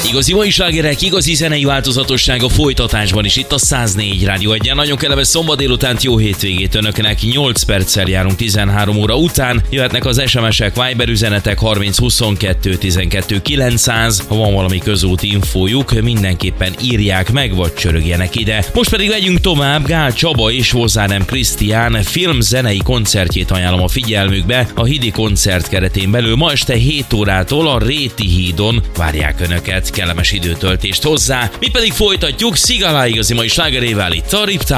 Igazi mai slágerek, igazi zenei változatosság a folytatásban is itt a 104 Rádió Egyen. Nagyon kellemes szombat délutánt, jó hétvégét önöknek. 8 perccel járunk 13 óra után. Jöhetnek az SMS-ek, Viber üzenetek 30 22 12 900. Ha van valami közúti infójuk, mindenképpen írják meg, vagy csörögjenek ide. Most pedig megyünk tovább. Gál Csaba és Vozárem Krisztián filmzenei koncertjét ajánlom a figyelmükbe. A Hidi koncert keretén belül ma este 7 órától a Réti hídon várják önöket. Kellemes időtöltést hozzá. Mi pedig folytatjuk Szigalá igazi mai slágerével itt a Riptide.